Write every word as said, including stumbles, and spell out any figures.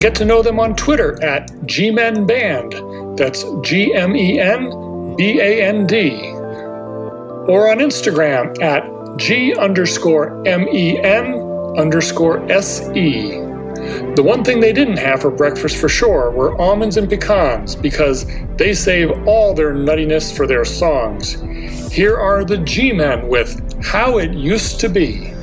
Get to know them on Twitter at G Men Band, that's G M E N B A N D, or on Instagram at G underscore M E N underscore S E. The one thing they didn't have for breakfast for sure were almonds and pecans, because they save all their nuttiness for their songs. Here are the G-Men with How It Used to Be.